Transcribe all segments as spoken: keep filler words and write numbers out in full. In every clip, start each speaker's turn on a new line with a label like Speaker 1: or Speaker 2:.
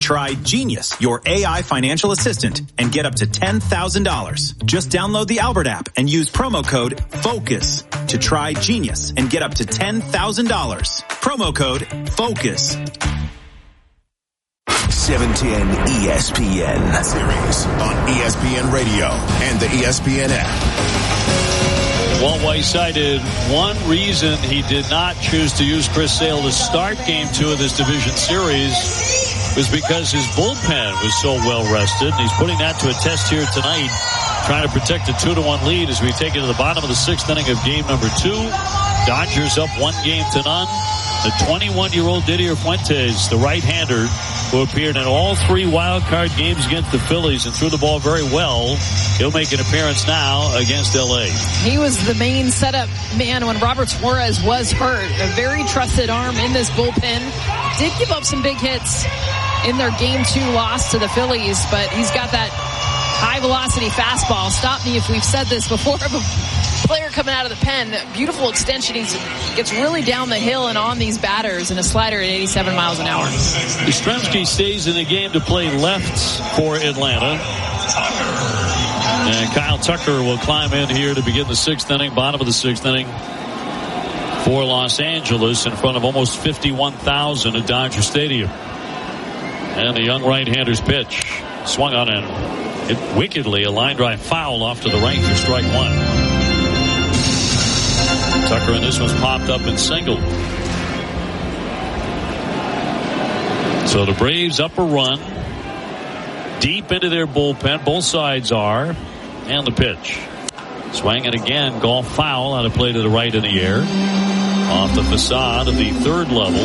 Speaker 1: try Genius, your A I financial assistant, and get up to ten thousand dollars. Just download the Albert app and use promo code FOCUS to try Genius and get up to ten thousand dollars. Promo code FOCUS.
Speaker 2: seven ten E S P N.
Speaker 3: Series on E S P N Radio and the E S P N app.
Speaker 4: Walt Weiss cited one reason he did not choose to use Chris Sale to start Game two of this division series was because his bullpen was so well rested. He's putting that to a test here tonight, trying to protect a two to one lead as we take it to the bottom of the sixth inning of game number two. Dodgers up one game to none. The twenty-one-year-old Didier Fuentes, the right-hander, who appeared in all three wild card games against the Phillies and threw the ball very well. He'll make an appearance now against L A.
Speaker 5: He was the main setup man when Robert Suarez was hurt. A very trusted arm in this bullpen. Did give up some big hits in their game two loss to the Phillies, but he's got that high-velocity fastball. Stop me if we've said this before, but player coming out of the pen, beautiful extension. He gets really down the hill and on these batters, and a slider at eighty-seven miles an hour.
Speaker 4: Yastrzemski stays in the game to play left for Atlanta. And Kyle Tucker will climb in here to begin the sixth inning, bottom of the sixth inning for Los Angeles in front of almost fifty-one thousand at Dodger Stadium. And the young right-hander's pitch swung on and it wickedly a line drive foul off to the right for strike one. Tucker in this one's popped up and singled. So the Braves up a run, deep into their bullpen. Both sides are. And the pitch. Swinging again, golf foul out of play to the right in the air. Off the facade of the third level.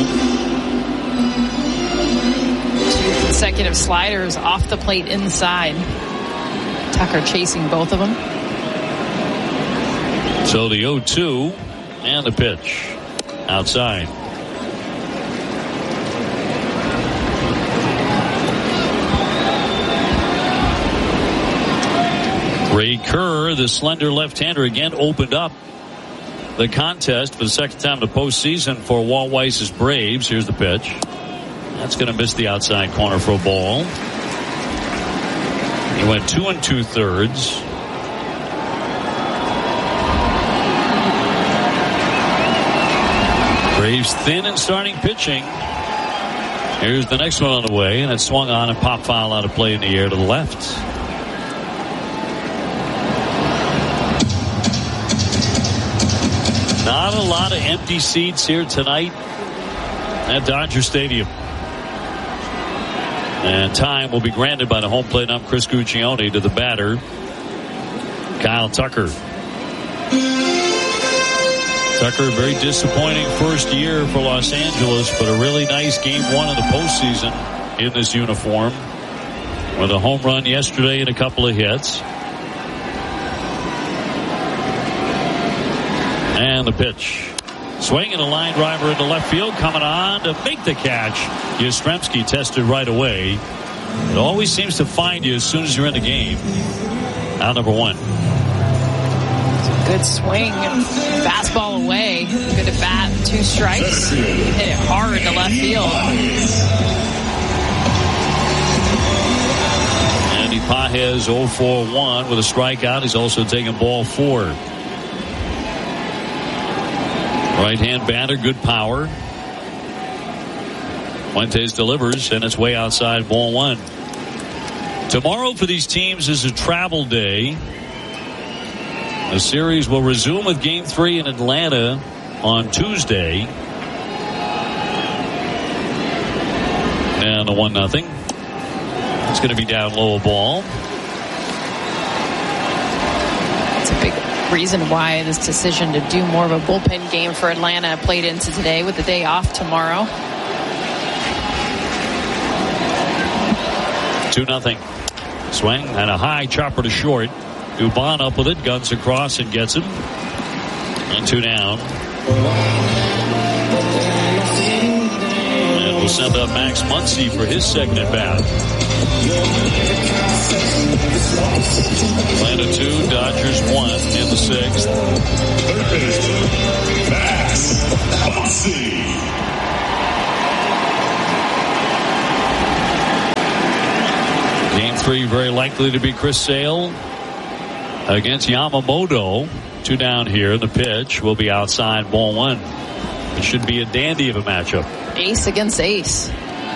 Speaker 5: Two consecutive sliders off the plate inside. Tucker chasing both of them.
Speaker 4: So the oh two and the pitch outside. Ray Kerr, the slender left-hander, again opened up the contest for the second time in the postseason for Walt Weiss's Braves. Here's the pitch. That's going to miss the outside corner for a ball. He went two and two thirds. Braves thin and starting pitching. Here's the next one on the way, and it swung on and popped foul out of play in the air to the left. Not a lot of empty seats here tonight at Dodger Stadium. And time will be granted by the home plate ump Chris Guccione to the batter, Kyle Tucker. Tucker, very disappointing first year for Los Angeles, but a really nice game one in the postseason in this uniform with a home run yesterday and a couple of hits. And the pitch. Swinging a line driver into left field, coming on to make the catch. Yastrzemski tested right away. It always seems to find you as soon as you're in the game. Out number one.
Speaker 5: Good swing. Fastball away. Good at bat. Two strikes. Hit it hard to left field.
Speaker 4: Andy Pages oh for one with a strikeout. He's also taken ball four. Right-hand batter, good power. Fuentes delivers, and it's way outside, ball one. Tomorrow for these teams is a travel day. The series will resume with Game three in Atlanta on Tuesday. And the one nothing. It's going to be down low, a ball.
Speaker 5: It's a big reason why this decision to do more of a bullpen game for Atlanta played into today with the day off tomorrow.
Speaker 4: Two nothing. Swing and a high chopper to short. Dubon up with it, guns across and gets him. And two down. And we'll send up Max Muncy for his second at bat. Atlanta two, Dodgers one in the sixth.
Speaker 3: Max Muncy.
Speaker 4: three very likely to be Chris Sale against Yamamoto. Two down here. The pitch will be outside, ball one. It should be a dandy of a matchup.
Speaker 5: Ace against ace.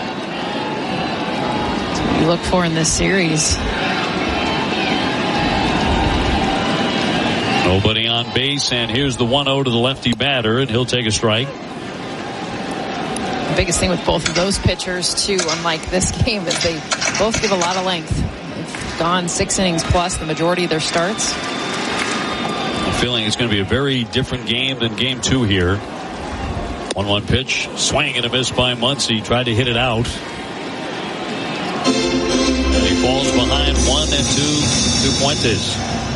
Speaker 5: That's what you look for in this series.
Speaker 4: Nobody on base, and here's the one oh to the lefty batter, and he'll take a strike.
Speaker 5: The biggest thing with both of those pitchers, too, unlike this game, is they both give a lot of length. They've gone six innings plus the majority of their starts.
Speaker 4: I'm feeling it's going to be a very different game than game two here. one one pitch, swing and a miss by Muncy. Tried to hit it out. And he falls behind one and two to Fuentes.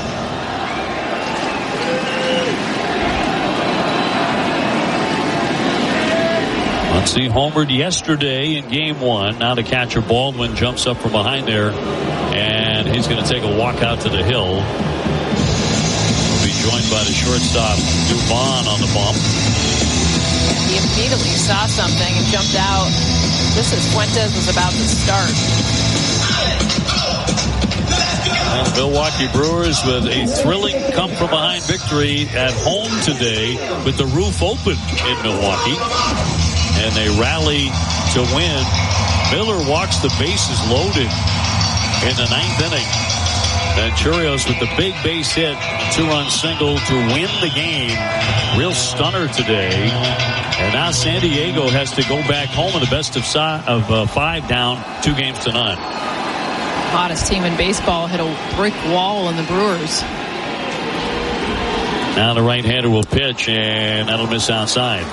Speaker 4: Muncy homered yesterday in game one. Now the catcher Baldwin jumps up from behind there, and he's going to take a walk out to the hill. He'll be joined by the shortstop Dubon on the bump.
Speaker 5: He immediately saw something and jumped out just as Fuentes was about to start.
Speaker 4: And the Milwaukee Brewers with a thrilling come-from-behind victory at home today with the roof open in Milwaukee. And they rally to win. Miller walks the bases loaded in the ninth inning. And Churios with the big base hit, two-run single to win the game. Real stunner today. And now San Diego has to go back home in the best of, si- of uh, five down, two games to none.
Speaker 5: Hottest team in baseball hit a brick wall in the Brewers.
Speaker 4: Now the right-hander will pitch, and that'll miss outside.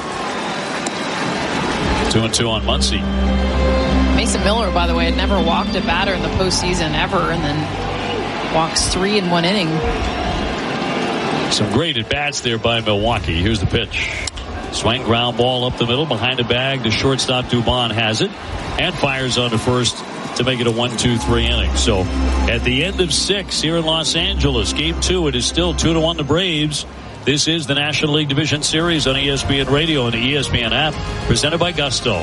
Speaker 4: Two and two on Muncy.
Speaker 5: Mason Miller, by the way, had never walked a batter in the postseason ever, and then walks three in one inning.
Speaker 4: Some great at-bats there by Milwaukee. Here's the pitch. Swing, ground ball up the middle, behind the bag. The shortstop Dubon has it and fires on to first to make it a one two three inning. So at the end of six here in Los Angeles, game two, it is still two to one the Braves. This is the National League Division Series on E S P N Radio and the E S P N app, presented by Gusto.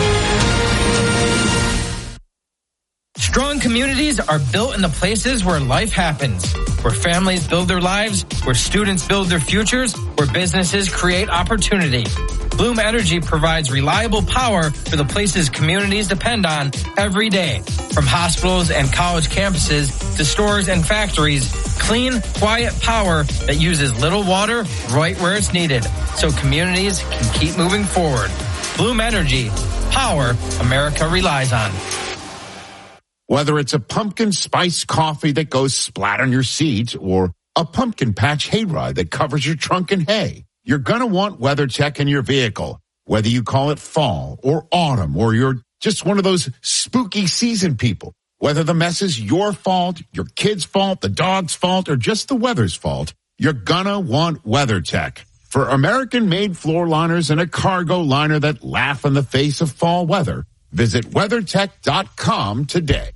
Speaker 6: Strong communities are built in the places where life happens, where families build their lives, where students build their futures, where businesses create opportunity. Bloom Energy provides reliable power for the places communities depend on every day. From hospitals and college campuses to stores and factories, clean, quiet power that uses little water right where it's needed, so communities can keep moving forward. Bloom Energy, power America relies on.
Speaker 7: Whether it's a pumpkin spice coffee that goes splat on your seat or a pumpkin patch hayride that covers your trunk in hay, you're going to want WeatherTech in your vehicle. Whether you call it fall or autumn or you're just one of those spooky season people, whether the mess is your fault, your kid's fault, the dog's fault, or just the weather's fault, you're going to want WeatherTech. For American-made floor liners and a cargo liner that laugh in the face of fall weather, visit WeatherTech dot com today.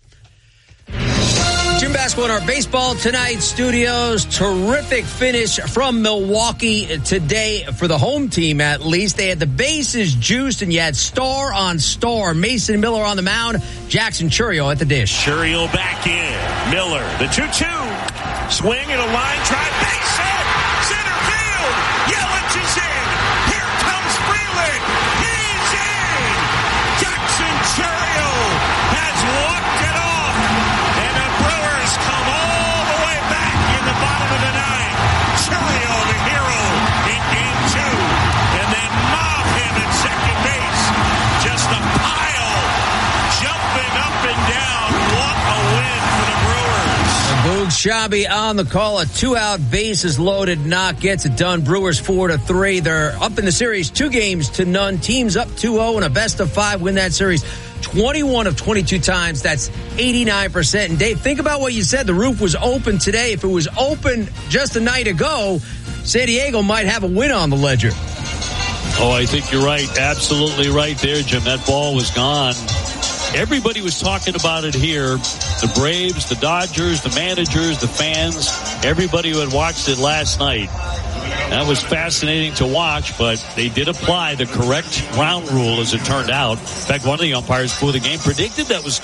Speaker 8: Jim Basketball in our baseball tonight studios. Terrific finish from Milwaukee today for the home team, at least. They had the bases juiced, and you had star on star. Mason Miller on the mound, Jackson Chourio at the dish.
Speaker 9: Chourio back in. Miller, the two two. Swing and a line drive. Base hit. Center field. Yelich is in. Here comes Freeland. He's in. Jackson Chourio has walked it off. And the Brewers come all the way back in the bottom of the ninth. Chourio, the hero in game two. And then mob him at second base. Just a pile jumping up and down. What a win for the Brewers.
Speaker 8: Boog Shabby on the call. A two-out bases loaded knock gets it done. Brewers four to three. They're up in the series two games to none. Teams up two oh and a best of five win that series. twenty-one of twenty-two times. That's eighty-nine percent. And Dave, think about what you said. The roof was open today. If it was open just a night ago, San Diego might have a win on the ledger.
Speaker 4: Oh, I think you're right. Absolutely right there, Jim. That ball was gone. Everybody was talking about it here. The Braves, the Dodgers, the managers, the fans, everybody who had watched it last night. That was fascinating to watch, but they did apply the correct ground rule as it turned out. In fact, one of the umpires before the game predicted that was